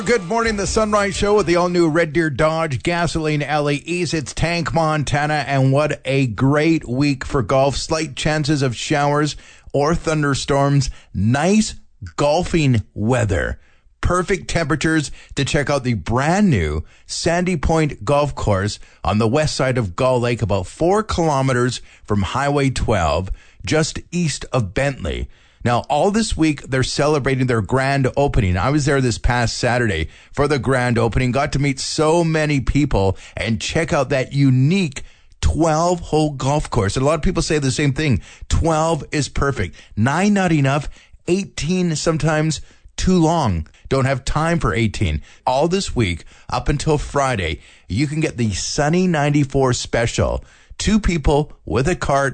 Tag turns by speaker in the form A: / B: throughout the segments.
A: Good morning, the Sunrise Show with the all-new Red Deer Dodge Gasoline LEs. It's Tank, Montana, and what a great week for golf. Slight chances of showers or thunderstorms. Nice golfing weather. Perfect temperatures to check out the brand new Sandy Point Golf Course on the west side of Gull Lake, about 4 kilometers from Highway 12, just east of Bentley. Now, all this week, they're celebrating their grand opening. I was there this past Saturday for the grand opening, got to meet so many people and check out that unique 12-hole golf course. And a lot of people say the same thing. 12 is perfect. 9 not enough. 18 sometimes too long. Don't have time for 18. All this week, up until Friday, you can get the Sunny 94 special. 2 people with a cart,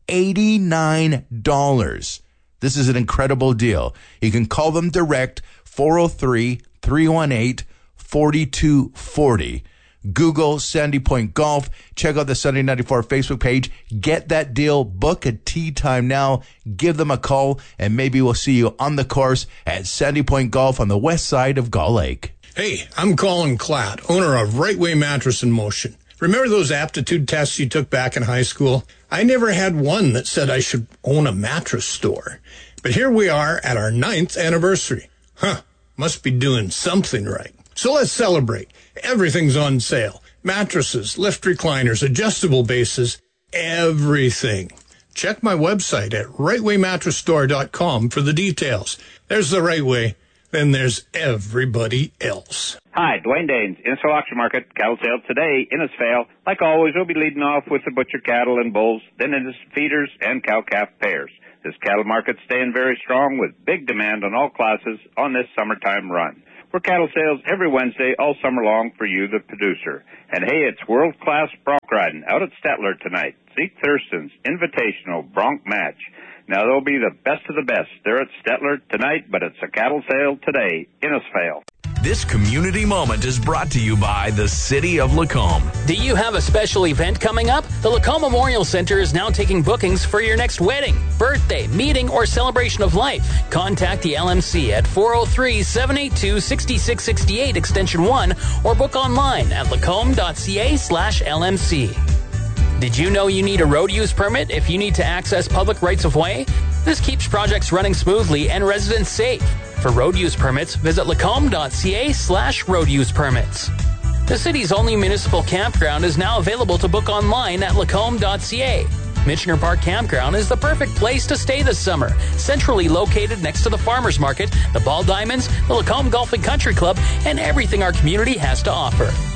A: $89. This is an incredible deal. You can call them direct, 403-318-4240. Google Sandy Point Golf. Check out the Sunday 94 Facebook page. Get that deal. Book a tee time now. Give them a call, and maybe we'll see you on the course at Sandy Point Golf on the west side of Gull Lake.
B: Hey, I'm Colin Klatt, owner of Right Way Mattress in Motion. Remember those aptitude tests you took back in high school? I never had one that said I should own a mattress store. But here we are at our 9th anniversary. Must be doing something right. So let's celebrate. Everything's on sale. Mattresses, lift recliners, adjustable bases, everything. Check my website at rightwaymattressstore.com for the details. There's the Right Way. Then there's everybody else.
C: Hi, Dwayne Daines, Innisfail Auction Market, cattle sale today, Innisfail. Like always, we'll be leading off with the butcher cattle and bulls, then Innis feeders and cow-calf pairs. This cattle market's staying very strong with big demand on all classes on this summertime run. We're cattle sales every Wednesday all summer long for you, the producer. And hey, it's world-class bronc riding out at Stettler tonight. Zeke Thurston's Invitational Bronc Match. Now, they'll be the best of the best. They're at Stettler tonight, but it's a cattle sale today, Innisfail.
D: This community moment is brought to you by the City of Lacombe.
E: Do you have a special event coming up? The Lacombe Memorial Center is now taking bookings for your next wedding, birthday, meeting, or celebration of life. Contact the LMC at 403-782-6668 extension 1 or book online at lacombe.ca/LMC. Did you know you need a road use permit if you need to access public rights of way? This keeps projects running smoothly and residents safe. For road use permits, visit lacombe.ca/road use permits. The city's only municipal campground is now available to book online at lacombe.ca. Michener Park Campground is the perfect place to stay this summer. Centrally located next to the Farmers Market, the Ball Diamonds, the Lacombe Golf and Country Club, and everything our community has to offer.